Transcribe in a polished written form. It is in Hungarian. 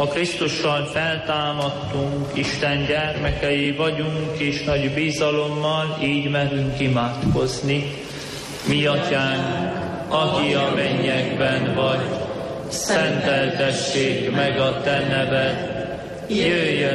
Ha Krisztussal feltámadtunk, Isten gyermekei vagyunk, és nagy bizalommal így merünk imádkozni. Mi Atyánk, aki a mennyekben vagy, szenteltessék meg a te neved, jöjjön